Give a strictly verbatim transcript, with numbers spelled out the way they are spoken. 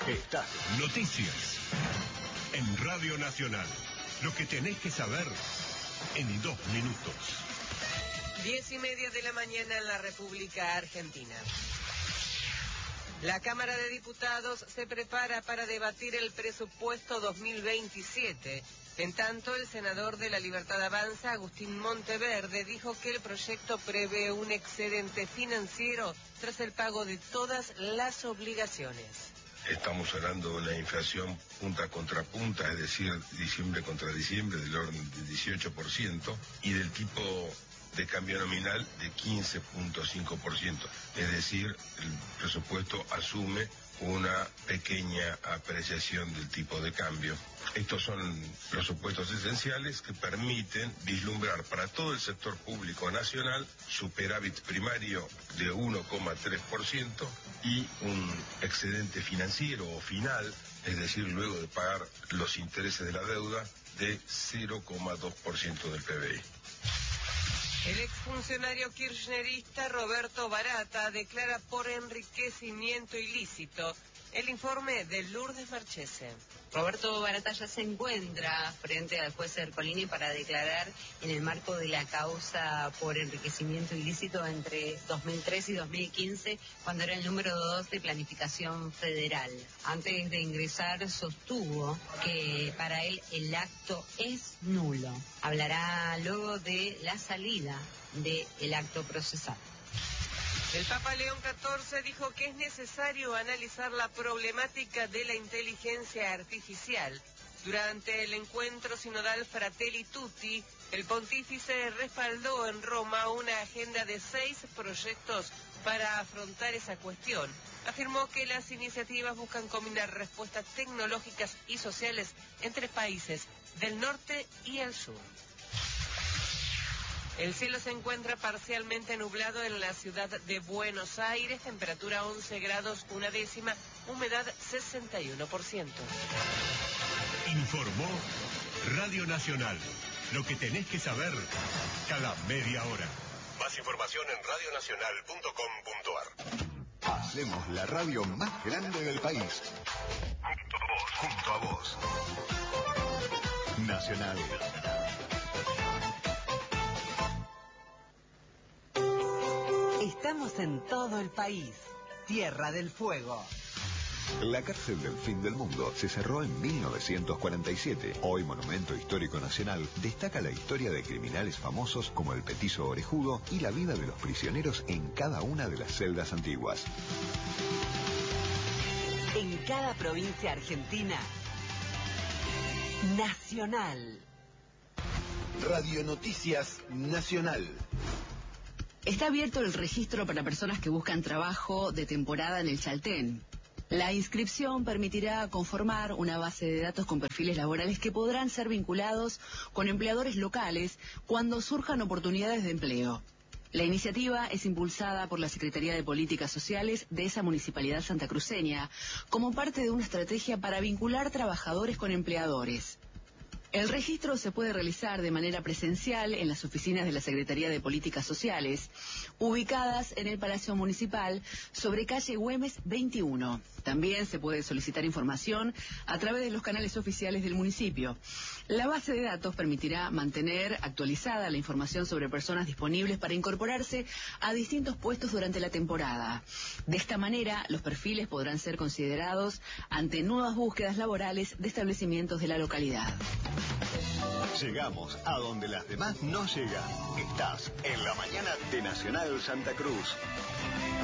Estás Noticias en Radio Nacional. Lo que tenés que saber en dos minutos. Diez y media de la mañana en la República Argentina. La Cámara de Diputados se prepara para debatir el presupuesto dos mil veintisiete. En tanto, el senador de La Libertad Avanza, Agustín Monteverde, dijo que el proyecto prevé un excedente financiero tras el pago de todas las obligaciones. Estamos hablando de una inflación punta contra punta, es decir, diciembre contra diciembre, del orden del dieciocho por ciento, y del tipo de cambio nominal de quince punto cinco por ciento. Es decir, el presupuesto asume una pequeña apreciación del tipo de cambio. Estos son presupuestos esenciales que permiten vislumbrar para todo el sector público nacional superávit primario de uno coma tres por ciento y un excedente financiero o final, es decir, luego de pagar los intereses de la deuda, de cero coma dos por ciento del P B I. El exfuncionario kirchnerista Roberto Barata declara por enriquecimiento ilícito. El informe de Lourdes Marchese. Roberto Barata ya se encuentra frente al juez Ercolini para declarar en el marco de la causa por enriquecimiento ilícito entre dos mil tres y dos mil quince, cuando era el número dos de planificación federal. Antes de ingresar sostuvo que para él el acto es nulo. Hablará luego de la salida del acto procesal. El Papa León catorce dijo que es necesario analizar la problemática de la inteligencia artificial. Durante el encuentro sinodal Fratelli Tutti, el pontífice respaldó en Roma una agenda de seis proyectos para afrontar esa cuestión. Afirmó que las iniciativas buscan combinar respuestas tecnológicas y sociales entre países del norte y el sur. El cielo se encuentra parcialmente nublado en la ciudad de Buenos Aires, temperatura once grados una décima, humedad sesenta y uno por ciento. Informó Radio Nacional. Lo que tenés que saber cada media hora. Más información en radio nacional punto com punto ar. Hacemos la radio más grande del país. Junto a vos. Junto a vos. Nacional. Estamos en todo el país. Tierra del Fuego. La cárcel del fin del mundo se cerró en mil novecientos cuarenta y siete. Hoy Monumento Histórico Nacional destaca la historia de criminales famosos como el Petizo Orejudo y la vida de los prisioneros en cada una de las celdas antiguas. En cada provincia argentina, Nacional. Radio Noticias Nacional. Está abierto el registro para personas que buscan trabajo de temporada en el Chaltén. La inscripción permitirá conformar una base de datos con perfiles laborales que podrán ser vinculados con empleadores locales cuando surjan oportunidades de empleo. La iniciativa es impulsada por la Secretaría de Políticas Sociales de esa municipalidad santacruceña como parte de una estrategia para vincular trabajadores con empleadores. El registro se puede realizar de manera presencial en las oficinas de la Secretaría de Políticas Sociales, ubicadas en el Palacio Municipal sobre calle Güemes veintiuno. También se puede solicitar información a través de los canales oficiales del municipio. La base de datos permitirá mantener actualizada la información sobre personas disponibles para incorporarse a distintos puestos durante la temporada. De esta manera, los perfiles podrán ser considerados ante nuevas búsquedas laborales de establecimientos de la localidad. Llegamos a donde las demás no llegan. Estás en la mañana de Nacional Santa Cruz.